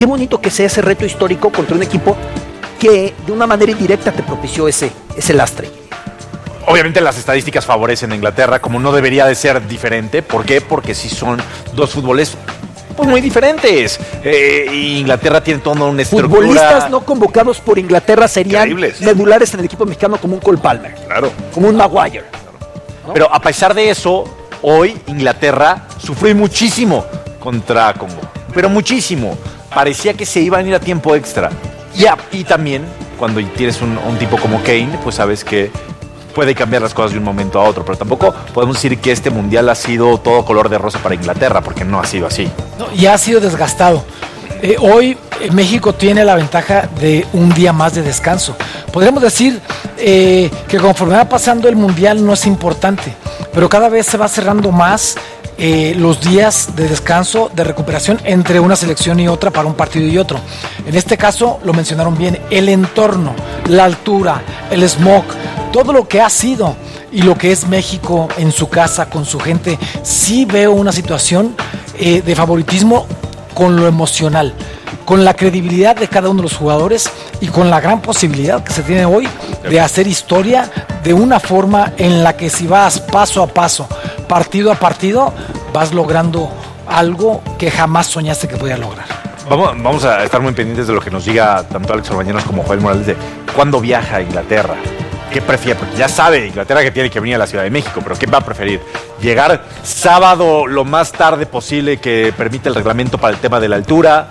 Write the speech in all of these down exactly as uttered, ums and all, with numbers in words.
Qué bonito que sea ese reto histórico contra un equipo que de una manera indirecta te propició ese, ese lastre. Obviamente las estadísticas favorecen a Inglaterra, como no debería de ser diferente. ¿Por qué? Porque sí son dos fútboles pues muy diferentes. Eh, Inglaterra tiene toda una estructura. Futbolistas no convocados por Inglaterra serían increíbles, medulares en el equipo mexicano, como un Cole Palmer. Claro. Como un Maguire. ¿No? Pero a pesar de eso, hoy Inglaterra sufrió muchísimo contra Congo. Pero muchísimo. Parecía que se iban a ir a tiempo extra. Y, a, y también, cuando tienes un, un tipo como Kane, pues sabes que puede cambiar las cosas de un momento a otro. Pero tampoco podemos decir que este mundial ha sido todo color de rosa para Inglaterra, porque no ha sido así. No, ya ha sido desgastado. Eh, hoy eh, México tiene la ventaja de un día más de descanso. Podríamos decir eh, que conforme va pasando el mundial no es importante, pero cada vez se va cerrando más Eh, los días de descanso, de recuperación entre una selección y otra para un partido y otro. En este caso, lo mencionaron bien, el entorno, la altura, el smog, todo lo que ha sido y lo que es México en su casa, con su gente. Sí veo una situación eh, de favoritismo con lo emocional, con la credibilidad de cada uno de los jugadores y con la gran posibilidad que se tiene hoy de hacer historia de una forma en la que si vas paso a paso, partido a partido, vas logrando algo que jamás soñaste que podías lograr. Vamos, vamos a estar muy pendientes de lo que nos diga tanto Alex Orbañanos como Joel Morales de cuándo viaja a Inglaterra. ¿Qué prefiere? Porque ya sabe Inglaterra que tiene que venir a la Ciudad de México, pero ¿qué va a preferir? ¿Llegar sábado lo más tarde posible que permite el reglamento para el tema de la altura?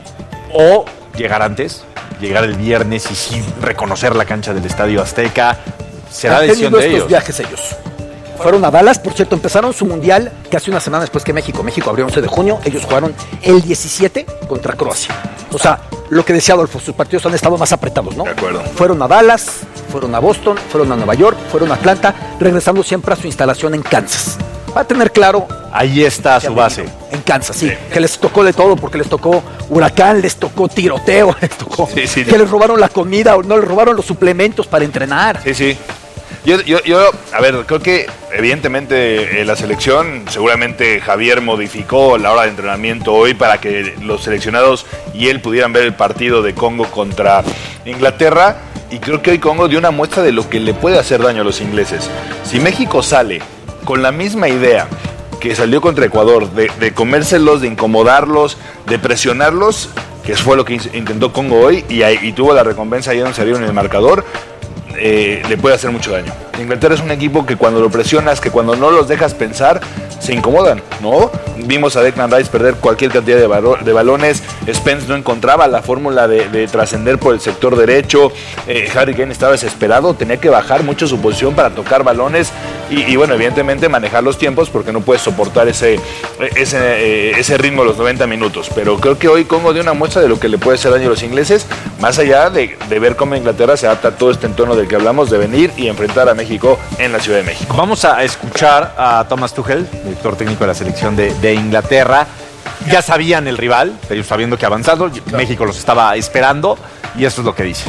¿O llegar antes? Llegar el viernes y sí reconocer la cancha del Estadio Azteca. Será decisión de ellos. Viajes ellos. Fueron a Dallas, por cierto, empezaron su mundial casi una semana después que México. México abrió once de junio, ellos jugaron el diecisiete contra Croacia. O sea, lo que decía Adolfo, sus partidos han estado más apretados, ¿no? De acuerdo. Fueron a Dallas, fueron a Boston, fueron a Nueva York, fueron a Atlanta, regresando siempre a su instalación en Kansas. Va a tener claro... Ahí está su base. En Kansas, sí, sí. Que les tocó de todo, porque les tocó huracán, les tocó tiroteo, les tocó sí, sí, que sí. les robaron la comida o no les robaron los suplementos para entrenar. Sí, sí. Yo, yo, yo, a ver, creo que evidentemente eh, la selección, seguramente Javier modificó la hora de entrenamiento hoy para que los seleccionados y él pudieran ver el partido de Congo contra Inglaterra, y creo que hoy Congo dio una muestra de lo que le puede hacer daño a los ingleses. Si México sale con la misma idea que salió contra Ecuador, de, de comérselos, de incomodarlos, de presionarlos, que fue lo que intentó Congo hoy, y, y tuvo la recompensa ahí donde salieron en el marcador, Eh, le puede hacer mucho daño. Inglaterra es un equipo que cuando lo presionas, que cuando no los dejas pensar, se incomodan, ¿no? Vimos a Declan Rice perder cualquier cantidad de, balo- de balones. Spence no encontraba la fórmula de, de trascender por el sector derecho. eh, Harry Kane estaba desesperado, tenía que bajar mucho su posición para tocar balones y, y bueno, evidentemente manejar los tiempos, porque no puedes soportar ese, ese, eh, ese ritmo de los noventa minutos. Pero creo que hoy Congo dio una muestra de lo que le puede hacer daño a los ingleses, más allá de, de ver cómo Inglaterra se adapta a todo este entorno del que hablamos, de venir y enfrentar a México en la Ciudad de México. Vamos a escuchar a Thomas Tuchel, director técnico de la selección de, de Inglaterra. Ya sabían el rival, ellos sabiendo que ha avanzado, claro. México los estaba esperando, y esto es lo que dice.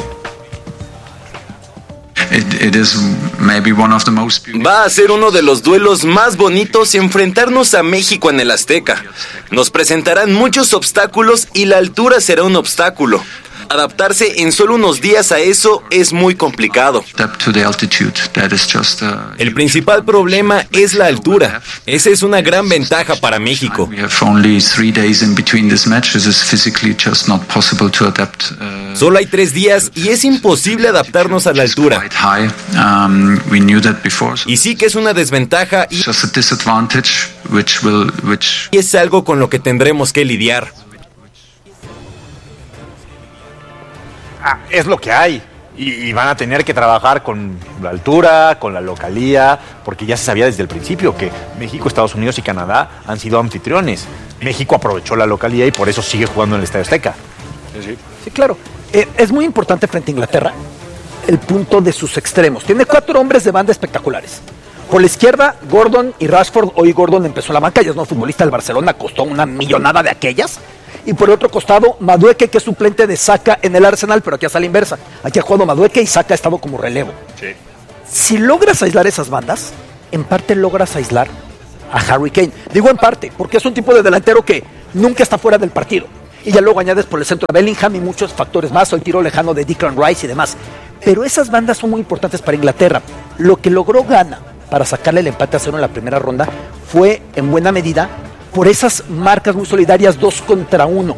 It, it is maybe one of the most beautiful... Va a ser uno de los duelos más bonitos enfrentarnos a México en el Azteca. Nos presentarán muchos obstáculos y la altura será un obstáculo. Adaptarse en solo unos días a eso es muy complicado. El principal problema es la altura. Esa es una gran ventaja para México. Solo hay tres días y es imposible adaptarnos a la altura. Y sí que es una desventaja y es algo con lo que tendremos que lidiar. Ah, es lo que hay, y, y van a tener que trabajar con la altura, con la localía, porque ya se sabía desde el principio que México, Estados Unidos y Canadá han sido anfitriones. México aprovechó la localía y por eso sigue jugando en el Estadio Azteca. Sí, sí. Sí, claro. Eh, es muy importante frente a Inglaterra el punto de sus extremos. Tiene cuatro hombres de banda espectaculares. Por la izquierda, Gordon y Rashford. Hoy Gordon empezó la banca, ya es no futbolista del Barcelona, costó una millonada de aquellas. Y por el otro costado, Madueke, que es suplente de Saka en el Arsenal, pero aquí es a la inversa. Aquí ha jugado Madueke y Saka ha estado como relevo. Sí. Si logras aislar esas bandas, en parte logras aislar a Harry Kane. Digo en parte, porque es un tipo de delantero que nunca está fuera del partido. Y ya luego añades por el centro a Bellingham y muchos factores más, o el tiro lejano de Declan Rice y demás. Pero esas bandas son muy importantes para Inglaterra. Lo que logró Ghana para sacarle el empate a cero en la primera ronda fue en buena medida por esas marcas muy solidarias dos contra uno.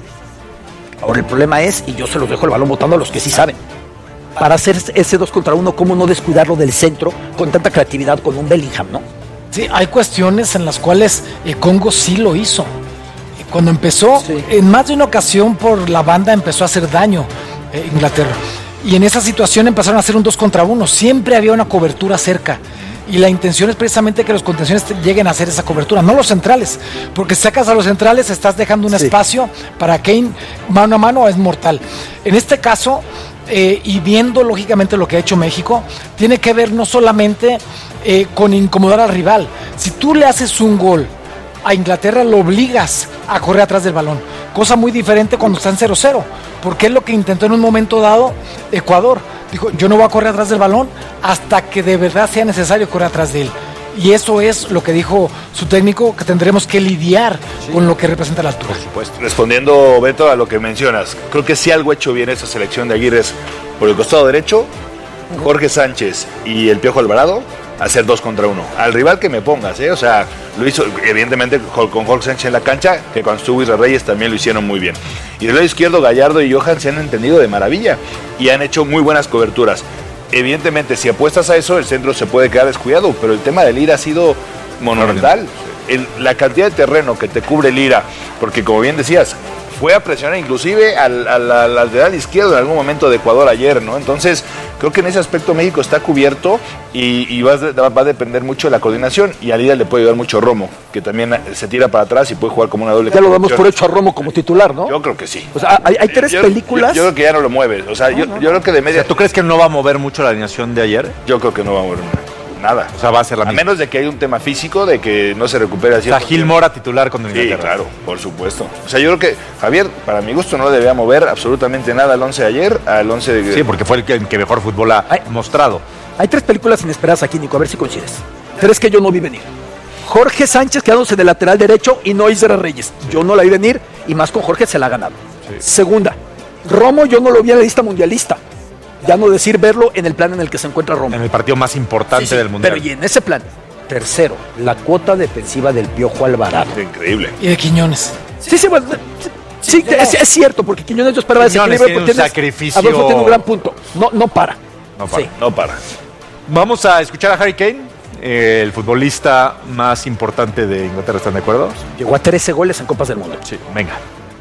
Ahora el problema es, y yo se los dejo el balón botando a los que sí saben, para hacer ese dos contra uno, ¿cómo no descuidarlo del centro con tanta creatividad con un Bellingham, no? Sí, hay cuestiones en las cuales el Congo sí lo hizo. Cuando empezó, sí. en más de una ocasión por la banda empezó a hacer daño eh, Inglaterra. Y en esa situación empezaron a hacer un dos contra uno. Siempre había una cobertura cerca. Y la intención es precisamente que los contenciones lleguen a hacer esa cobertura, no los centrales. Porque si sacas a los centrales, estás dejando un sí. espacio para Kane mano a mano, es mortal. En este caso, eh, y viendo lógicamente lo que ha hecho México, tiene que ver no solamente eh, con incomodar al rival. Si tú le haces un gol a Inglaterra, lo obligas a correr atrás del balón. Cosa muy diferente cuando están cero cero, porque es lo que intentó en un momento dado Ecuador. Dijo, yo no voy a correr atrás del balón hasta que de verdad sea necesario correr atrás de él. Y eso es lo que dijo su técnico, que tendremos que lidiar sí. con lo que representa la altura. Por supuesto. Respondiendo, Beto, a lo que mencionas, creo que sí algo ha hecho bien esa selección de Aguirre es, por el costado derecho, Jorge Sánchez y el Piojo Alvarado, hacer dos contra uno. Al rival que me pongas, ¿eh? O sea, lo hizo evidentemente con Jorge Sánchez en la cancha, que cuando estuvo Israel Reyes también lo hicieron muy bien. Y del lado izquierdo, Gallardo y Johan se han entendido de maravilla y han hecho muy buenas coberturas. Evidentemente, si apuestas a eso, el centro se puede quedar descuidado, pero el tema del Lira ha sido monumental. El, la cantidad de terreno que te cubre el Lira, porque como bien decías, fue a presionar inclusive al, al, al lateral izquierdo en algún momento de Ecuador ayer, ¿no? Entonces, creo que en ese aspecto México está cubierto y, y va, a, va a depender mucho de la coordinación, y a Lira le puede ayudar mucho Romo, que también se tira para atrás y puede jugar como una doble. Ya lo damos por hecho a Romo como titular, ¿no? Yo creo que sí. O sea, hay, hay tres yo, películas. Yo, yo creo que ya no lo mueve. O sea, no, yo, no, yo creo que de media. O sea, ¿tú crees que no va a mover mucho la alineación de ayer? Yo creo que no va a mover nada. O sea, va a ser la a misma. A menos de que haya un tema físico, de que no se recupere así. O sea, Gil Mora titular con Inglaterra. Sí, claro, por supuesto. O sea, yo creo que Javier, para mi gusto, no debía mover absolutamente nada al once de ayer, al once de... Sí, porque fue el que, el que mejor fútbol ha hay, mostrado. Hay tres películas inesperadas aquí, Nico, a ver si coincides. Tres que yo no vi venir. Jorge Sánchez quedándose de lateral derecho y no Israel Reyes. Yo no la vi venir y más con Jorge se la ha ganado. Sí. Segunda, Romo yo no lo vi en la lista mundialista. Ya no decir verlo en el plan en el que se encuentra Romo. En el partido más importante sí, sí, del Mundial. Pero y en ese plan. Tercero, la cuota defensiva del Piojo Alvarado. Increíble. Y de Quiñones. Sí, sí, bueno, sí, sí es, es cierto, porque Quiñones yo esperaba ese equilibrio. Tiene un sacrificio. Adolfo tiene un gran punto. No, no para. No para. Sí. No para. Vamos a escuchar a Harry Kane, eh, el futbolista más importante de Inglaterra, ¿están de acuerdo? Llegó a trece goles en Copas del Mundo. Sí, venga.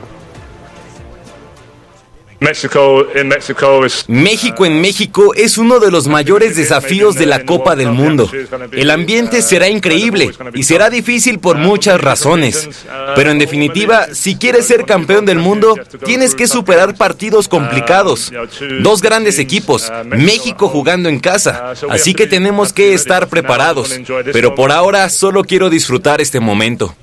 México en México, es, México en México es uno de los mayores desafíos de la Copa del Mundo. El ambiente será increíble y será difícil por muchas razones. Pero en definitiva, si quieres ser campeón del mundo, tienes que superar partidos complicados. Dos grandes equipos, México jugando en casa, así que tenemos que estar preparados. Pero por ahora solo quiero disfrutar este momento.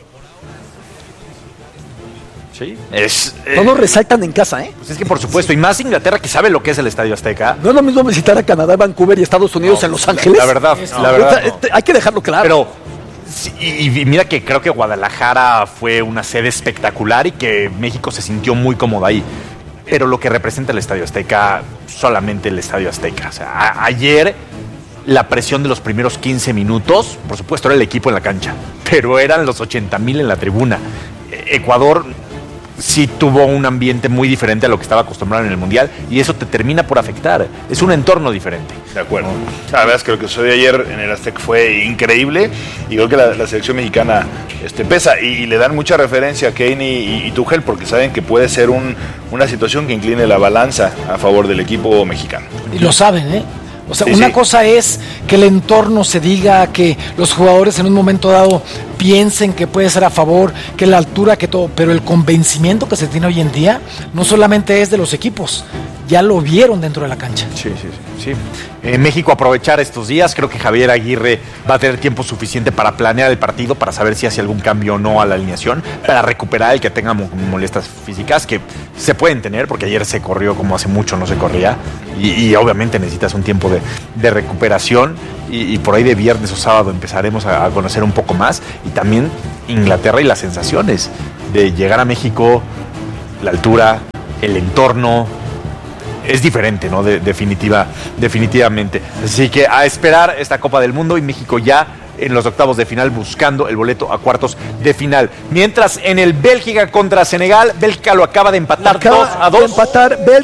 Sí, es, eh, todos resaltan en casa, ¿eh? Pues es que por supuesto, y más Inglaterra que sabe lo que es el Estadio Azteca. No es lo mismo visitar a Canadá, Vancouver y Estados Unidos no, en Los Ángeles. La verdad, no, la verdad no. Hay que dejarlo claro. Pero, sí, y, y mira que creo que Guadalajara fue una sede espectacular y que México se sintió muy cómodo ahí. Pero lo que representa el Estadio Azteca, solamente el Estadio Azteca. O sea, a, ayer la presión de los primeros quince minutos, por supuesto era el equipo en la cancha, pero eran los ochenta mil en la tribuna. Ecuador sí tuvo un ambiente muy diferente a lo que estaba acostumbrado en el Mundial y eso te termina por afectar. Es un entorno diferente. De acuerdo. La verdad es que lo que sucedió ayer en el Azteca fue increíble y creo que la, la selección mexicana este, pesa y, y le dan mucha referencia a Kane y, y Tuchel porque saben que puede ser un, una situación que incline la balanza a favor del equipo mexicano. Y lo saben, ¿eh? O sea, sí, una sí. cosa es que el entorno se diga, que los jugadores en un momento dado piensen que puede ser a favor, que la altura, que todo, pero el convencimiento que se tiene hoy en día no solamente es de los equipos, ya lo vieron dentro de la cancha. Sí, sí, sí. sí. Eh, México aprovechar estos días, creo que Javier Aguirre va a tener tiempo suficiente para planear el partido, para saber si hace algún cambio o no a la alineación, para recuperar el que tenga molestias físicas, que se pueden tener, porque ayer se corrió como hace mucho no se corría, y, y obviamente necesitas un tiempo de, de recuperación, y, y por ahí de viernes o sábado empezaremos a, a conocer un poco más, y también Inglaterra y las sensaciones de llegar a México la altura, el entorno, es diferente, ¿no? De, definitiva, definitivamente. Así que a esperar esta Copa del Mundo y México ya en los octavos de final buscando el boleto a cuartos de final. Mientras en el Bélgica contra Senegal, Bélgica lo acaba de empatar Acaba dos a dos. de empatar Bélgica.